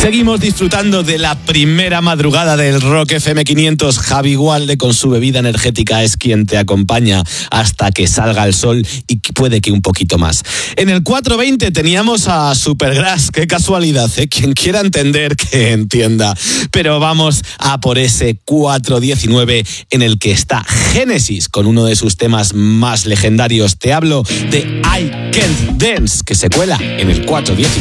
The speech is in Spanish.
Seguimos disfrutando de la primera madrugada del Rock FM 500. Javi Gualde con su bebida energética es quien te acompaña hasta que salga el sol y puede que un poquito más. En el 420 teníamos a Supergrass, qué casualidad, ¿eh? Quien quiera entender que entienda. Pero vamos a por ese 419 en el que está Genesis con uno de sus temas más legendarios. Te hablo de I Can't Dance, que se cuela en el 419.